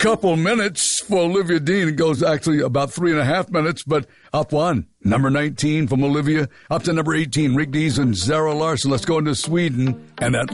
couple minutes for Olivia Dean. It goes actually about 3.5 minutes, but up one. Number 19 from Olivia, up to number 18, Rick Dees and Zara Larsson. Let's go into Sweden and that